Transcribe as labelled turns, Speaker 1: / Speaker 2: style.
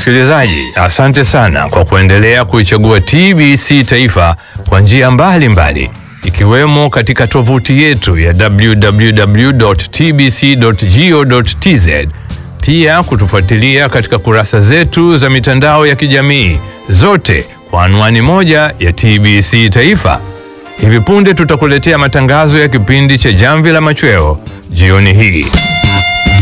Speaker 1: Msikilizaji, asante sana kwa kuendelea kuichagua TBC Taifa kwa njia mbalimbali, ikiwemo katika tovuti yetu ya www.tbc.go.tz, pia kutufuatilia katika kurasa zetu za mitandao ya kijamii, zote kwa anwani moja ya TBC Taifa. Hivi punde tutakuletea matangazo ya kipindi cha Jamvi la Machweo jioni hii.